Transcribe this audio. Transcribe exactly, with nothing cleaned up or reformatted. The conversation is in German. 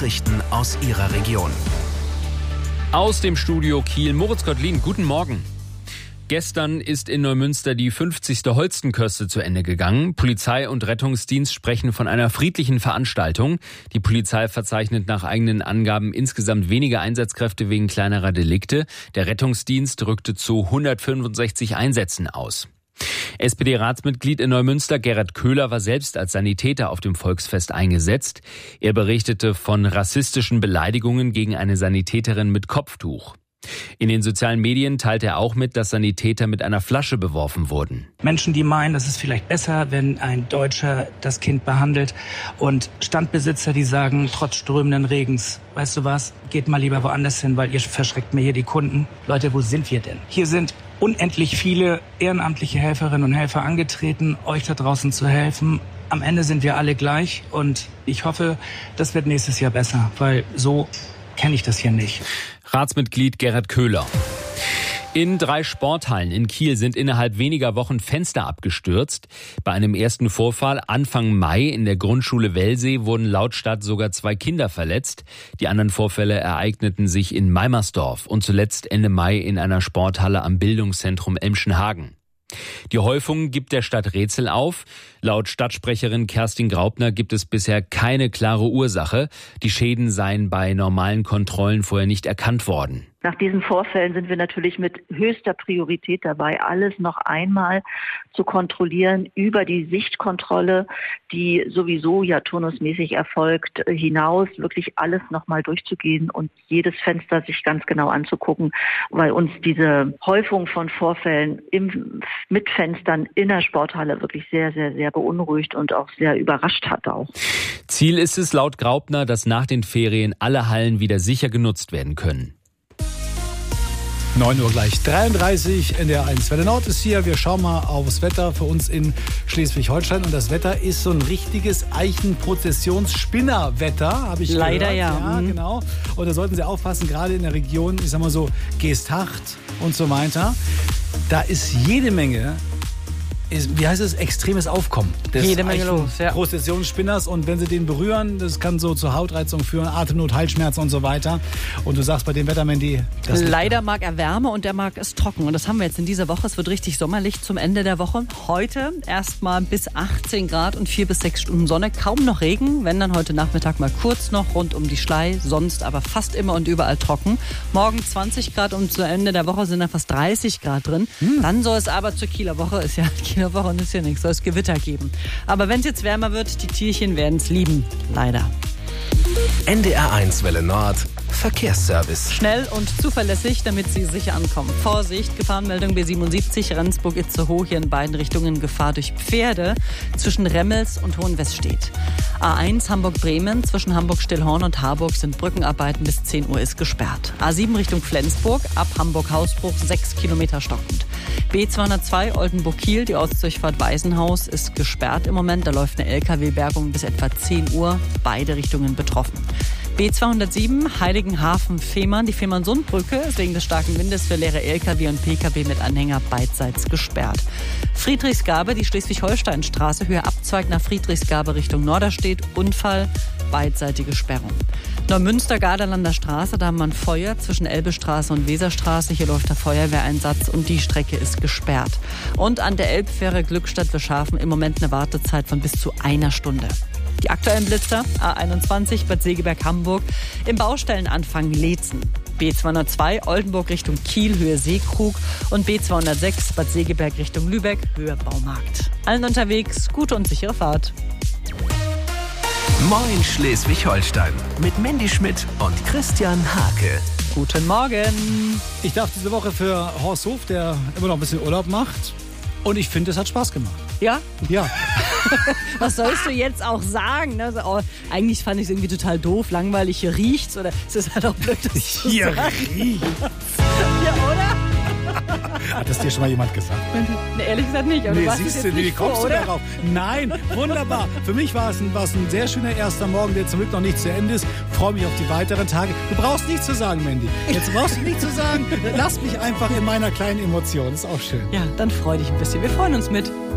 Nachrichten aus Ihrer Region. Aus dem Studio Kiel, Moritz Gottlin, guten Morgen. Gestern ist in Neumünster die fünfzigste Holstenköste zu Ende gegangen. Polizei und Rettungsdienst sprechen von einer friedlichen Veranstaltung. Die Polizei verzeichnet nach eigenen Angaben insgesamt weniger Einsatzkräfte wegen kleinerer Delikte. Der Rettungsdienst rückte zu hundertfünfundsechzig Einsätzen aus. S P D-Ratsmitglied in Neumünster Gerhard Köhler war selbst als Sanitäter auf dem Volksfest eingesetzt. Er berichtete von rassistischen Beleidigungen gegen eine Sanitäterin mit Kopftuch. In den sozialen Medien teilt er auch mit, dass Sanitäter mit einer Flasche beworfen wurden. Menschen, die meinen, es ist vielleicht besser, wenn ein Deutscher das Kind behandelt, und Standbesitzer, die sagen, trotz strömenden Regens, weißt du was, geht mal lieber woanders hin, weil ihr verschreckt mir hier die Kunden. Leute, wo sind wir denn? Hier sind unendlich viele ehrenamtliche Helferinnen und Helfer angetreten, euch da draußen zu helfen. Am Ende sind wir alle gleich, und ich hoffe, das wird nächstes Jahr besser, weil so kenne ich das hier nicht. Ratsmitglied Gerhard Köhler. In drei Sporthallen in Kiel sind innerhalb weniger Wochen Fenster abgestürzt. Bei einem ersten Vorfall Anfang Mai in der Grundschule Wellsee wurden laut Stadt sogar zwei Kinder verletzt. Die anderen Vorfälle ereigneten sich in Meimersdorf und zuletzt Ende Mai in einer Sporthalle am Bildungszentrum Emschenhagen. Die Häufung gibt der Stadt Rätsel auf. Laut Stadtsprecherin Kerstin Graupner gibt es bisher keine klare Ursache. Die Schäden seien bei normalen Kontrollen vorher nicht erkannt worden. Nach diesen Vorfällen sind wir natürlich mit höchster Priorität dabei, alles noch einmal zu kontrollieren über die Sichtkontrolle, die sowieso ja turnusmäßig erfolgt, hinaus wirklich alles noch mal durchzugehen und jedes Fenster sich ganz genau anzugucken, weil uns diese Häufung von Vorfällen im, mit Fenstern in der Sporthalle wirklich sehr, sehr, sehr beunruhigt und auch sehr überrascht hat auch. Ziel ist es laut Graupner, dass nach den Ferien alle Hallen wieder sicher genutzt werden können. neun Uhr gleich dreiunddreißig, N D R eins Welle Nord ist hier. Wir schauen mal aufs Wetter für uns in Schleswig-Holstein. Und das Wetter ist so ein richtiges Eichenprozessionsspinnerwetter, habe ich Leider gehört. ja. Ja, genau. Und da sollten Sie aufpassen, gerade in der Region, ich sag mal so, Geesthacht und so weiter. Da ist jede Menge, ist, wie heißt es, extremes Aufkommen des Jede Menge los, ja. Prozessionsspinners. Und wenn Sie den berühren, das kann so zu Hautreizung führen, Atemnot, Halsschmerzen und so weiter. Und du sagst bei dem Wetter, Mandy, das leider mag er Wärme und er mag es trocken. Und das haben wir jetzt in dieser Woche. Es wird richtig sommerlich zum Ende der Woche. Heute erstmal bis achtzehn Grad und vier bis sechs Stunden Sonne. Kaum noch Regen, wenn dann heute Nachmittag mal kurz noch rund um die Schlei. Sonst aber fast immer und überall trocken. Morgen zwanzig Grad und zu Ende der Woche sind dann fast dreißig Grad drin. Hm. Dann soll es aber zur Kieler Woche, ist ja Kieler Woche und ist ja nichts, soll es Gewitter geben. Aber wenn es jetzt wärmer wird, die Tierchen werden es lieben. Leider. N D R eins Welle Nord Verkehrsservice. Schnell und zuverlässig, damit Sie sicher ankommen. Vorsicht, Gefahrenmeldung B siebenundsiebzig, Rendsburg-Itzehoe, hier in beiden Richtungen Gefahr durch Pferde zwischen Remmels und Hohenweststedt. A eins Hamburg-Bremen, zwischen Hamburg-Stillhorn und Harburg sind Brückenarbeiten, bis zehn Uhr ist gesperrt. A sieben Richtung Flensburg, ab Hamburg-Hausbruch sechs Kilometer stockend. B zweihundertzwei Oldenburg-Kiel, die Ortsdurchfahrt Weißenhaus ist gesperrt im Moment. Da läuft eine L K W-Bergung bis etwa zehn Uhr, beide Richtungen betroffen. B zweihundertsieben Heiligenhafen-Fehmarn. Die Fehmarn-Sund-Brücke ist wegen des starken Windes für leere L K W und P K W mit Anhänger beidseits gesperrt. Friedrichsgabe, die Schleswig-Holstein-Straße, Höhe Abzweig nach Friedrichsgabe Richtung Norderstedt. Unfall, beidseitige Sperrung. Neumünster-Garderlander Straße, da haben wir ein Feuer zwischen Elbestraße und Weserstraße. Hier läuft der Feuerwehreinsatz und die Strecke ist gesperrt. Und an der Elbfähre Glückstadt-Wischhafen im Moment eine Wartezeit von bis zu einer Stunde. Die aktuellen Blitzer, A einundzwanzig Bad Segeberg-Hamburg, im Baustellenanfang Leetzen. B zweihundertzwei Oldenburg Richtung Kiel, Höhe Seekrug und B zweihundertsechs Bad Segeberg Richtung Lübeck, Höhe Baumarkt. Allen unterwegs, gute und sichere Fahrt. Moin Schleswig-Holstein mit Mandy Schmidt und Christian Hake. Guten Morgen. Ich darf diese Woche für Horst Hof, der immer noch ein bisschen Urlaub macht. Und ich finde, es hat Spaß gemacht. Ja? Ja. Was sollst du jetzt auch sagen? Ne? Oh, eigentlich fand ich es irgendwie total doof, langweilig. Hier riecht's. Oder es ist halt auch blöd, das zu Hier sagen. riecht's. Ja, oder? Hat das dir schon mal jemand gesagt? Nee, ehrlich gesagt nicht. Aber Nee, du warst siehst es du, jetzt wie nicht kommst vor, du oder? darauf? Nein, wunderbar. Für mich war es ein, war es ein sehr schöner erster Morgen, der zum Glück noch nicht zu Ende ist. Ich freue mich auf die weiteren Tage. Du brauchst nichts zu sagen, Mandy. Jetzt brauchst du nichts zu sagen. Lass mich einfach in meiner kleinen Emotion. Das ist auch schön. Ja, dann freu dich ein bisschen. Wir freuen uns mit.